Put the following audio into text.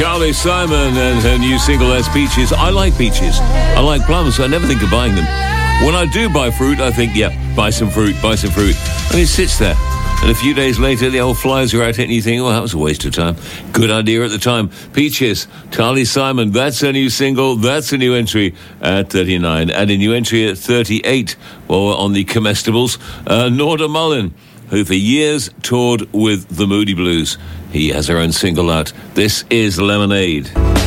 Carly Simon and her new single, That's Peaches. I like peaches. I like plums, so I never think of buying them. When I do buy fruit, I think, buy some fruit. And it sits there. And a few days later, the old flies are out and you think, that was a waste of time. Good idea at the time. Peaches, Carly Simon, that's her new single. That's a new entry at 39. And a new entry at 38, on the comestibles, Norda Mullin, who for years toured with the Moody Blues. He has her own single out. This is Lemonade.